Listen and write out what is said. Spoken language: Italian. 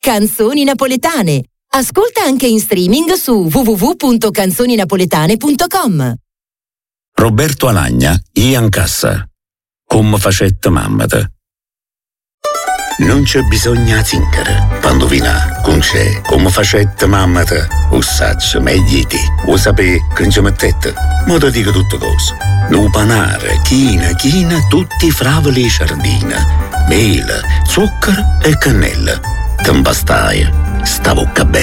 Canzoni napoletane. Ascolta anche in streaming su www.canzoninapoletane.com. Roberto Alagna, Ian Cassa. Come facette mammata. Non c'è bisogno di zingara. Quando vina, con c'è, come facette mammata. O saccio, meglio te. O sapè, che non ci mettete. Ma ti dico tutte cose. Nu panare, china, tutti fravoli e sardina. Mela, zucchero e cannella. Tempastai, sta bocca bene.